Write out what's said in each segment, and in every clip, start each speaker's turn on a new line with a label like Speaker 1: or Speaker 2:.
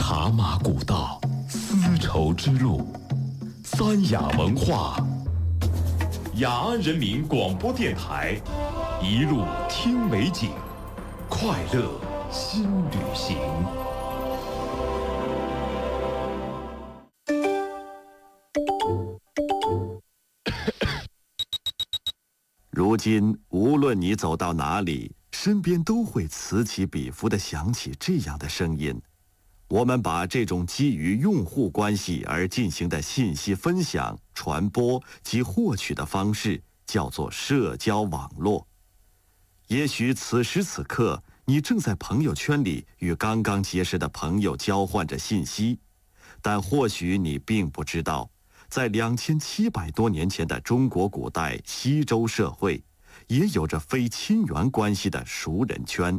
Speaker 1: 茶马古道，丝绸之路，三雅文化。雅安人民广播电台，一路听美景，快乐新旅行。
Speaker 2: 如今，无论你走到哪里，身边都会此起彼伏地响起这样的声音。我们把这种基于用户关系而进行的信息分享、传播及获取的方式叫做社交网络。也许此时此刻，你正在朋友圈里与刚刚结识的朋友交换着信息，但或许你并不知道，在2700多年前的中国古代西周社会，也有着非亲缘关系的熟人圈。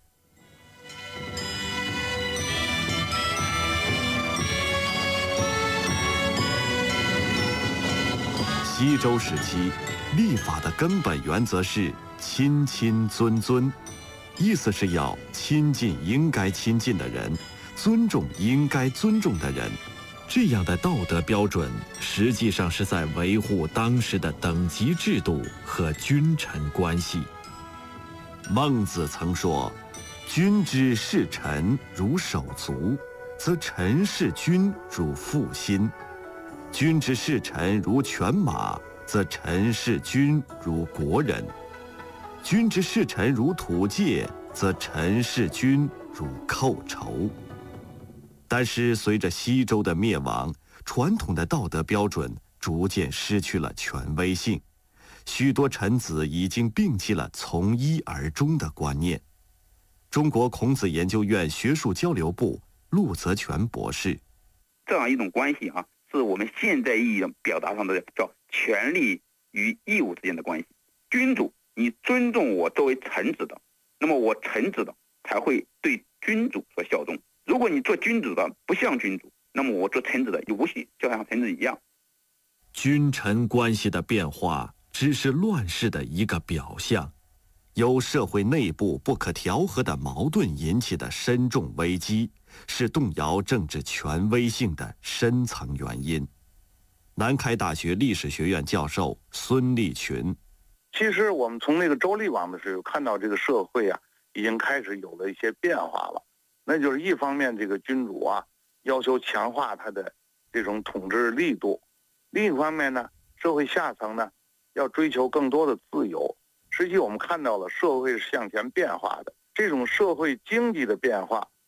Speaker 2: 西周时期，立法的根本原则是亲亲尊尊，意思是要亲近应该亲近的人，尊重应该尊重的人。这样的道德标准，实际上是在维护当时的等级制度和君臣关系。孟子曾说：“君之视臣如手足，则臣视君如父心；君之视臣如犬马，则臣视君如国人；君之视臣如土芥，则臣视君如寇仇。”但是随着西周的灭亡，传统的道德标准逐渐失去了权威性，许多臣子已经摒弃了从一而终的观念。中国孔子研究院学术交流部陆泽全博士：
Speaker 3: 这样一种关系是我们现在意义表达上的叫权利与义务之间的关系。君主，你尊重我作为臣子的，那么我臣子的才会对君主所效忠。如果你做君主的不像君主，那么我做臣子的也无需就像臣子一样。
Speaker 2: 君臣关系的变化只是乱世的一个表象，由社会内部不可调和的矛盾引起的深重危机，是动摇政治权威性的深层原因。南开大学历史学院教授孙立群：
Speaker 4: 其实我们从那个周厉王的时候看到这个社会已经开始有了一些变化了。那就是一方面，这个君主要求强化他的这种统治力度；另一方面呢，社会下层呢要追求更多的自由。实际我们看到了社会是向前变化的，这种社会经济的变化